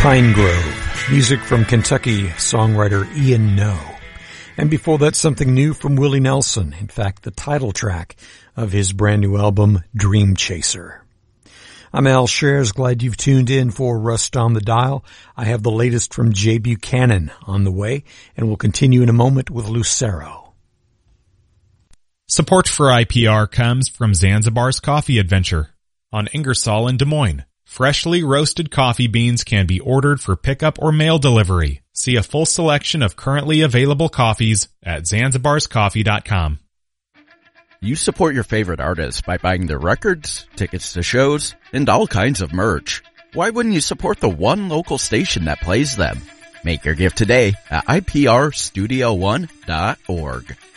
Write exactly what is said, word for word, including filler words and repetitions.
Pine Grove, music from Kentucky songwriter Ian Noe. And before that, something new from Willie Nelson, in fact, the title track of his brand new album, Dream Chaser. I'm Al Shares, glad you've tuned in for Rust on the Dial. I have the latest from Jay Buchanan on the way, and we'll continue in a moment with Lucero. Support for I P R comes from Zanzibar's Coffee Adventure on Ingersoll in Des Moines. Freshly roasted coffee beans can be ordered for pickup or mail delivery. See a full selection of currently available coffees at zanzibars coffee dot com. You support your favorite artists by buying their records, tickets to shows, and all kinds of merch. Why wouldn't you support the one local station that plays them? Make your gift today at I P R studio one dot org.